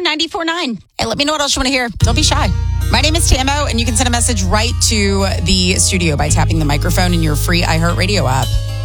94.9. Hey, let me know what else you want to hear. Don't be shy. My name is Tamo, and you can send a message right to the studio by tapping the microphone in your free iHeartRadio app.